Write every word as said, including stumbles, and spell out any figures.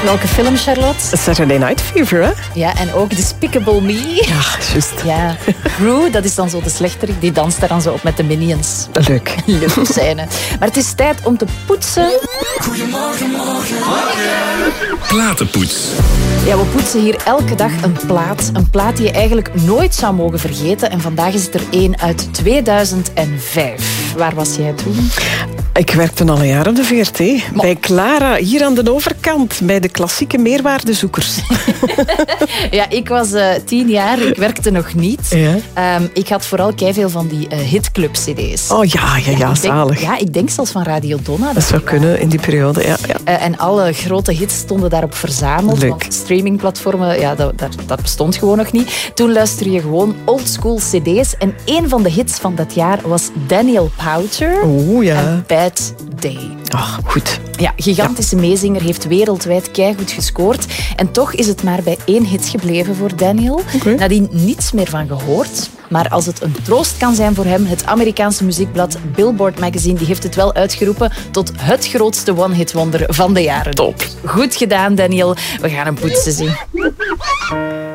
Welke film, Charlotte? Saturday Night Fever, hè? Ja, en ook Despicable Me. Ja, juist. Ja. Gru, dat is dan zo de slechterik, die danst daar dan zo op met de Minions. Leuk. Leuke scène. Maar het is tijd om te poetsen. Goedemorgen, morgen, morgen. Platenpoets. Ja, we poetsen hier elke dag een plaat. Een plaat die je eigenlijk nooit zou mogen vergeten. En vandaag is het er één uit tweeduizend vijf. Waar was jij toen? Ik werkte al een jaar op de V R T. Maar... bij Clara, hier aan de overkant. Bij de klassieke meerwaardezoekers. Ja, ik was uh, tien jaar. Ik werkte nog niet. Ja. Um, ik had vooral keiveel van die uh, hitclub-cd's. Oh ja, ja, ja, ja ik denk, zalig. Ja, ik denk zelfs van Radio Donna. Dat, dat zou kunnen waren. In die periode, ja. ja. Uh, en alle grote hits stonden daarop verzameld. Leuk. Want streamingplatformen, ja, dat, dat, dat bestond gewoon nog niet. Toen luisterde je gewoon oldschool cd's. En een van de hits van dat jaar was Daniel Powter. Oeh, ja. En Bad Day. Ach, goed. Ja, gigantische ja. meezinger, heeft wereldwijd keigoed gescoord. En toch is het maar bij één hit gebleven voor Daniel. Okay. Nadien niets meer van gehoord. Maar als het een troost kan zijn voor hem, het Amerikaanse muziekblad Billboard Magazine die heeft het wel uitgeroepen tot het grootste one-hit wonder van de jaren. Top. Goed gedaan, Daniel. We gaan hem poetsen zien.